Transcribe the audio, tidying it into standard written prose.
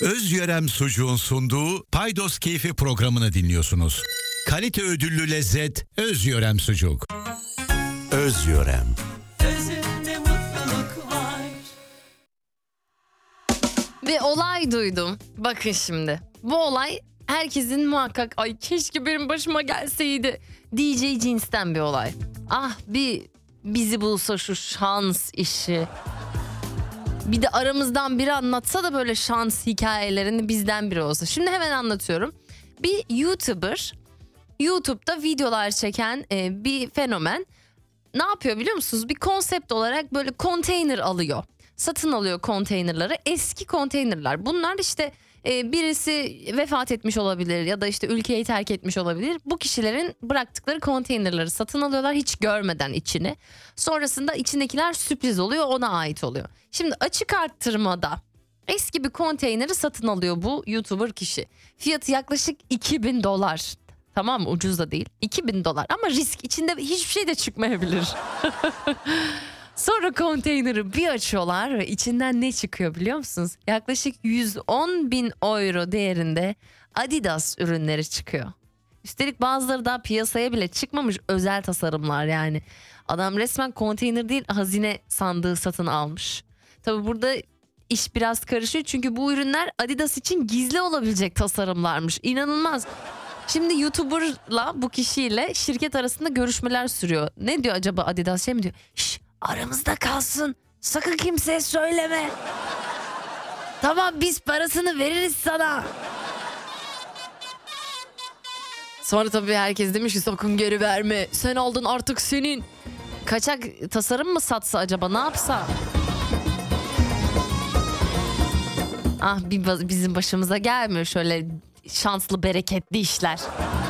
Özyörem Sucuğun sunduğu Paydos Keyfi programını dinliyorsunuz. Kalite ödüllü lezzet Özyörem Sucuk. Özyörem. Özünde mutluluk var. Bir olay duydum. Bakın şimdi. Bu olay herkesin muhakkak ay keşke benim başıma gelseydi diyeceği cinsten bir olay. Ah bir bizi bulsa şu şans işi. Bir de aramızdan biri anlatsa da böyle şans hikayelerini bizden biri olsa. Şimdi hemen anlatıyorum. Bir YouTuber, YouTube'da videolar çeken bir fenomen ne yapıyor biliyor musunuz? Bir konsept olarak böyle konteyner alıyor. Satın alıyor konteynerları. Eski konteynerler. Bunlar işte birisi vefat etmiş olabilir ya da işte ülkeyi terk etmiş olabilir. Bu kişilerin bıraktıkları konteynerları satın alıyorlar hiç görmeden içini. Sonrasında içindekiler sürpriz oluyor, ona ait oluyor. Şimdi açık arttırmada eski bir konteyneri satın alıyor bu YouTuber kişi. Fiyatı yaklaşık $2000. Tamam mı? Ucuz da değil. $2000 ama risk, içinde hiçbir şey de çıkmayabilir. Sonra konteyneri bir açıyorlar ve içinden ne çıkıyor biliyor musunuz? Yaklaşık 110.000 euro değerinde Adidas ürünleri çıkıyor. Üstelik bazıları daha piyasaya bile çıkmamış özel tasarımlar yani. Adam resmen konteyner değil hazine sandığı satın almış. Tabi burada iş biraz karışıyor çünkü bu ürünler Adidas için gizli olabilecek tasarımlarmış. İnanılmaz. Şimdi YouTuber'la bu kişiyle şirket arasında görüşmeler sürüyor. Ne diyor acaba Adidas, şey mi diyor? Şşş, aramızda kalsın. Sakın kimseye söyleme. Tamam biz parasını veririz sana. Sonra tabii herkes demiş ki sakın geri verme. Sen aldın artık senin. Kaçak tasarım mı satsa acaba, ne yapsa? Ah bizim başımıza gelmiyor şöyle şanslı bereketli işler.